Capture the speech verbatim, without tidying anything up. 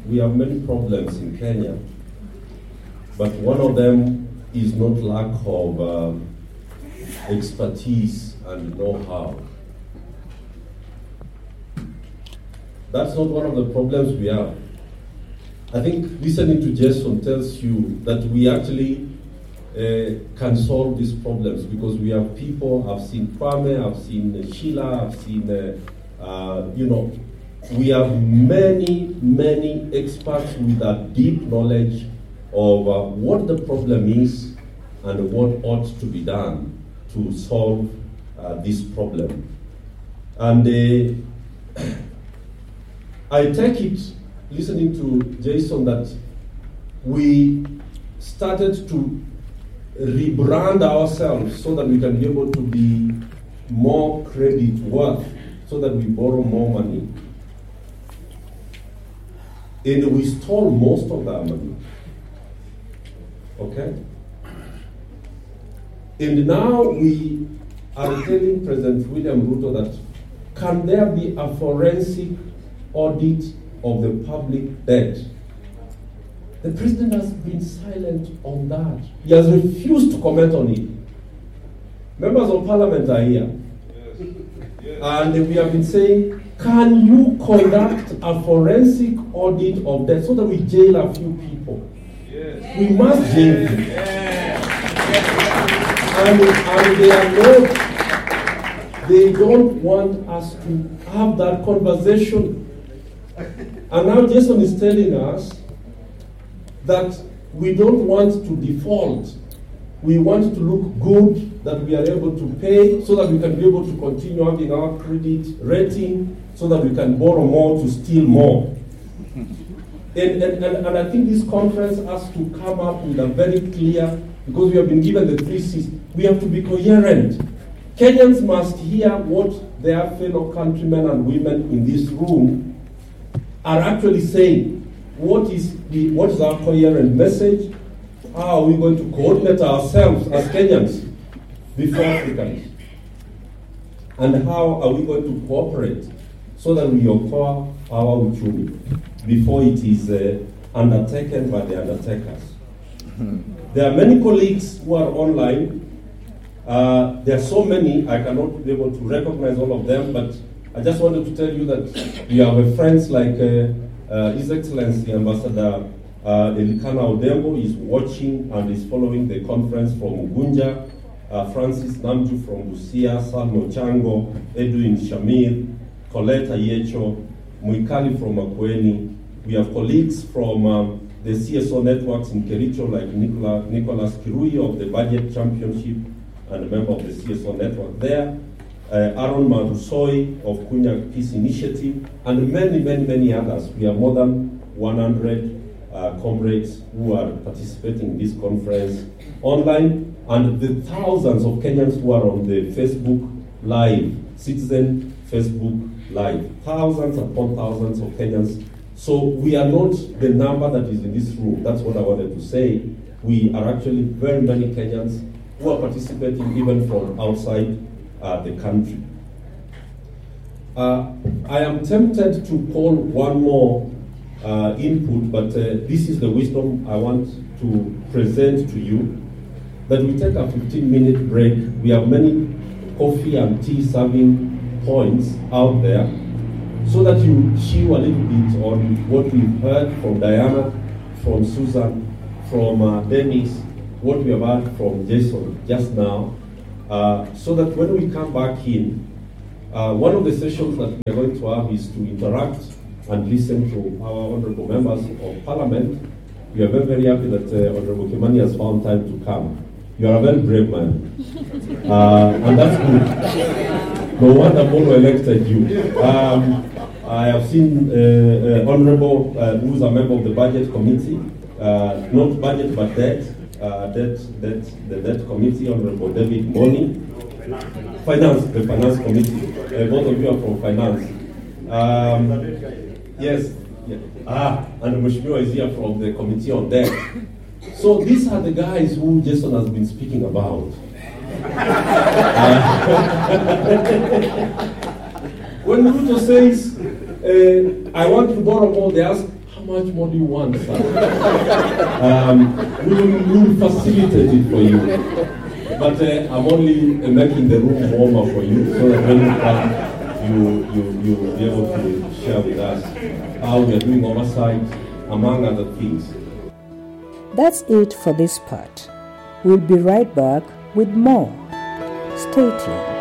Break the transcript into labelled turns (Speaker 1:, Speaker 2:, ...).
Speaker 1: we have many problems in Kenya, but one of them is not lack of uh, expertise and know-how. That's not one of the problems we have. I think listening to Jason tells you that we actually uh, can solve these problems because we have people. I've seen Kwame, I've seen uh, Sheila, I've seen, uh, uh, you know, we have many, many experts with a deep knowledge of uh, what the problem is and what ought to be done to solve uh, this problem. And uh, I take it, listening to Jason, that we started to rebrand ourselves so that we can be able to be more credit worth, so that we borrow more money. And we stole most of that money. Okay? And now we are telling President William Ruto that can there be a forensic audit of the public debt? The president has been silent on that. He has refused to comment on it. Members of parliament are here. Yes. Yes. And we have been saying, can you conduct a forensic audit of debt so that we jail a few people? Yes. We must jail them. Yes. And, and they are not, they don't want us to have that conversation. And now Jason is telling us that we don't want to default. We want to look good, that we are able to pay, so that we can be able to continue having our credit rating, so that we can borrow more to steal more. And, and, and, and I think this conference has to come up with a very clear, because we have been given the three C's, we have to be coherent. Kenyans must hear what their fellow countrymen and women in this room are actually saying. What is the what is our coherent message? How are we going to coordinate ourselves as Kenyans before Africans? And how are we going to cooperate so that we occur our uchumi before it is uh, undertaken by the undertakers? There are many colleagues who are online. Uh, there are so many, I cannot be able to recognize all of them, but I just wanted to tell you that we have friends like uh, uh, His Excellency Ambassador uh, Elikana Odembo is watching and is following the conference from Ugunja, uh, Francis Namju from Busia, Salmo Chango, Edwin Shamir, Colette Ayecho, Muikali from Makueni. We have colleagues from um, the C S O networks in Kericho like Nicola, Nicholas Kirui of the Budget Championship and a member of the C S O network there. Uh, Aaron Marusoi of Kunya Peace Initiative, and many, many, many others. We have more than one hundred uh, comrades who are participating in this conference online, and the thousands of Kenyans who are on the Facebook Live, Citizen Facebook Live. Thousands upon thousands of Kenyans. So we are not the number that is in this room. That's what I wanted to say. We are actually very many Kenyans who are participating even from outside Uh, the country. Uh, I am tempted to call one more uh, input, but uh, this is the wisdom I want to present to you, that we take a fifteen minute break. We have many coffee and tea serving points out there, so that you chew a little bit on what we've heard from Diana, from Susan, from uh, Dennis, what we have heard from Jason just now. Uh, so that when we come back in, uh, one of the sessions that we are going to have is to interact and listen to our honorable members of parliament. We are very, very happy that uh, Honorable Kimani has found time to come. You are a very brave man. Uh, and that's good. No wonder Bono elected you. Um, I have seen uh, uh, Honorable, uh, who is a member of the budget committee, uh, not budget but debt. Uh, that, that, the debt committee, Honorable David Moni. Finance, the finance committee. Uh, both of you are from finance. Um, yes. Yeah. Ah, and Mheshimiwa is here from the committee on debt. So these are the guys who Jason has been speaking about. Uh, when Ruto says uh, I want to borrow more. They ask, how much more do you want, sir? um, we, will, we will facilitate it for you. But uh, I'm only uh, making the room warmer for you, so that when you come, you, you, you will be able to share with us how we are doing oversight, among other things.
Speaker 2: That's it for this part. We'll be right back with more. Stay tuned.